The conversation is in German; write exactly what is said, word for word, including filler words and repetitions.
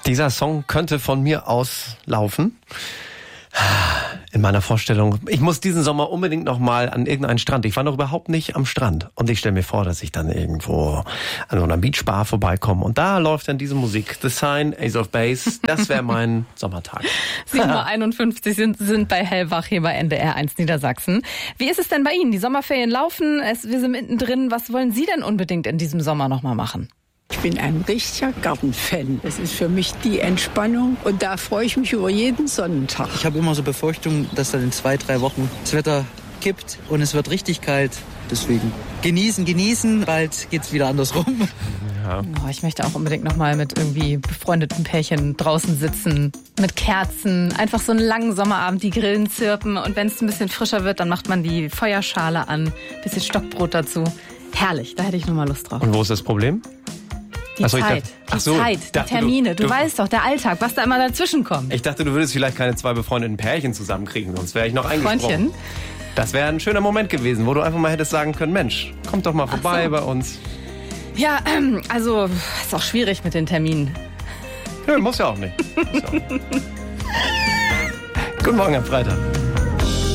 Dieser Song könnte von mir aus laufen. In meiner Vorstellung, ich muss diesen Sommer unbedingt noch mal an irgendeinen Strand. Ich war noch überhaupt nicht am Strand. Und ich stelle mir vor, dass ich dann irgendwo an so einer Beachbar vorbeikomme. Und da läuft dann diese Musik. The Sign, Ace of Base. Das wäre mein Sommertag. sieben Uhr einundfünfzig sind, sind bei Hellwach hier bei N D R eins Niedersachsen. Wie ist es denn bei Ihnen? Die Sommerferien laufen, es, wir sind mittendrin. Was wollen Sie denn unbedingt in diesem Sommer noch mal machen? Ich bin ein richtiger Gartenfan. Das ist für mich die Entspannung und da freue ich mich über jeden Sonnentag. Ich habe immer so Befürchtungen, dass dann in zwei, drei Wochen das Wetter kippt und es wird richtig kalt. Deswegen genießen, genießen, bald geht's wieder andersrum. Ja. Oh, ich möchte auch unbedingt noch mal mit irgendwie befreundeten Pärchen draußen sitzen, mit Kerzen, einfach so einen langen Sommerabend, die Grillen zirpen und wenn es ein bisschen frischer wird, dann macht man die Feuerschale an, bisschen Stockbrot dazu. Herrlich, da hätte ich noch mal Lust drauf. Und wo ist das Problem? Die Ach so, Zeit, dachte, die so, Zeit, die dachte, Termine. Du, du, du weißt doch, der Alltag, was da immer dazwischen kommt. Ich dachte, du würdest vielleicht keine zwei befreundeten Pärchen zusammenkriegen, sonst wäre ich noch eingesprochen. Freundchen? Das wäre ein schöner Moment gewesen, wo du einfach mal hättest sagen können, Mensch, kommt doch mal vorbei so. bei uns. Ja, ähm, also ist auch schwierig mit den Terminen. Nö, muss ja auch nicht. Muss ja auch nicht. Guten Morgen am Freitag.